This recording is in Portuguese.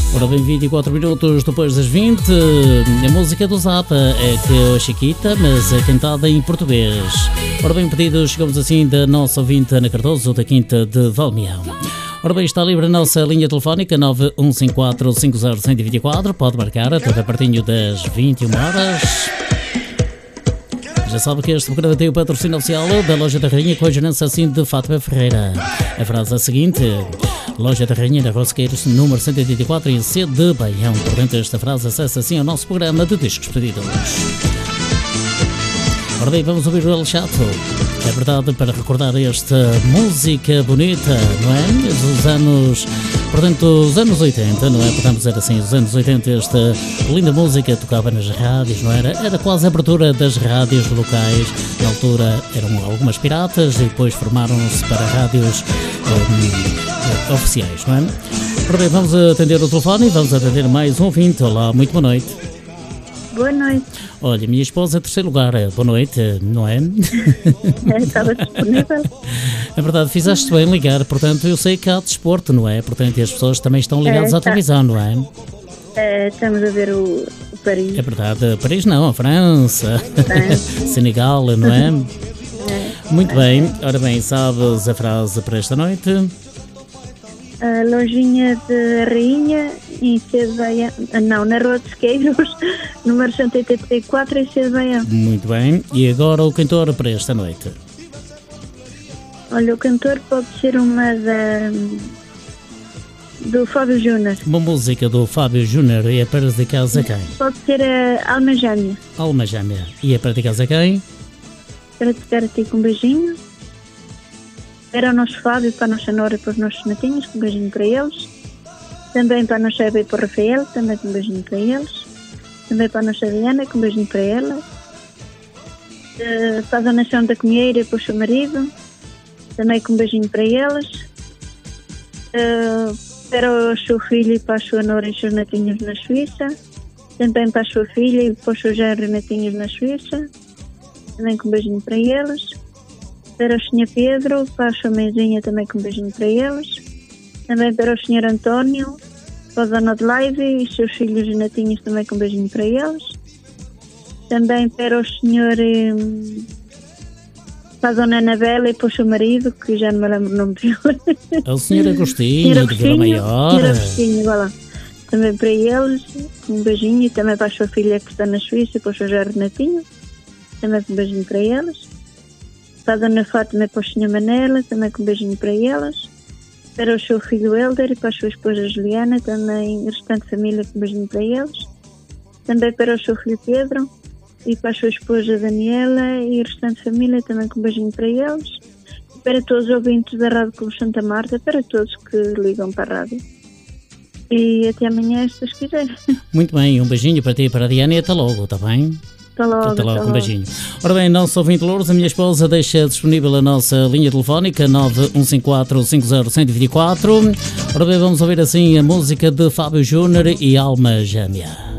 Ora bem, 24 minutos depois das 20, a música do Zapa é que a Chiquita, mas é cantada em português. Ora bem, pedidos, chegamos assim da nossa ouvinte Ana Cardoso, da Quinta de Valmião. Ora bem, está livre a nossa linha telefónica 915450124, pode marcar até pertinho das 21 horas. Já sabe que este programa tem o patrocínio oficial da Loja da Rainha, com a gerência assim de Fátima Ferreira. A frase é a seguinte: Loja da Rainha, na Rosqueiros, número 184, em C de Baião. Por dentro desta frase, acessa assim ao nosso programa de discos pedidos. Ora bem, vamos ouvir o El Chato. É verdade, para recordar esta música bonita, não é? Dos anos, portanto, os anos 80, não é? Podemos dizer assim, os anos 80, esta linda música tocava nas rádios, não era? Era quase a abertura das rádios locais. Na altura eram algumas piratas e depois formaram-se para rádios oficiais, não é? Ora bem, vamos atender o telefone e vamos atender mais um ouvinte. Olá, muito boa noite. Boa noite. Olha, minha esposa é terceiro lugar. Boa noite, não é? Estava disponível. É verdade, fizeste bem ligar, portanto eu sei que há desporto, não é? Portanto, e as pessoas também estão ligadas à televisão, não é? Estamos a ver o Paris. É verdade, Paris não, a França, Senegal, não é? Muito bem, ora bem, sabes a frase para esta noite? A lojinha de Rainha em Cedeia, não, na Rua dos Queiros, número 184 em Cedeia. Muito bem, e agora o cantor para esta noite? Olha, o cantor pode ser uma do Fábio Júnior. Uma música do Fábio Júnior, e é para dedicar a quem? Pode ser a Alma Gêmea. Alma Gêmea, e é para dedicar a quem? Para dedicar a ti com um beijinho. Para o nosso Fábio, para a nossa Nora e para os nossos netinhos, com um beijinho para eles. Também para a nossa Eva e para o Rafael, também com um beijinho para eles. Também para a nossa Diana, com um beijinho para ela. Para a Dona Nação da Comieira e para o seu marido, também com um beijinho para eles. Para o seu filho e para a sua Nora e os seus netinhos na Suíça. Também para a sua filha e para os seus genros e netinhos na Suíça. Também com um beijinho para eles. Para o Sr. Pedro, para a sua mãezinha, também com um beijinho para eles. Também para o Sr. António, para a Dona Adelaide e os seus filhos e netinhos, também com um beijinho para eles. Também para o Sr. para a Dona Anabela e para o seu marido, que já não me lembro o nome dele. É o Sr. Agostinho, de Vila Maior. Sr. Agostinho, vai lá. Também para eles, com um beijinho. E também para a sua filha que está na Suíça e para o seu Jorge Netinho, também com um beijinho para eles. Para a Dona Fátima e para o Sr. Manela, também com um beijinho para elas. Para o seu filho Helder e para a sua esposa Juliana, também a restante família, com um beijinho para eles. Também para o seu filho Pedro e para a sua esposa Daniela e a restante família, também com um beijinho para eles. E para todos os ouvintes da Rádio Clube Santa Marta, para todos que ligam para a rádio. E até amanhã, se Deus quiser. Muito bem, um beijinho para ti e para a Diana e até logo, está bem? Até logo, um beijinho. Ora bem, nosso ouvinte Lourdes, a minha esposa deixa disponível a nossa linha telefónica 915450124. Ora bem, vamos ouvir assim a música de Fábio Júnior e Alma Gêmea.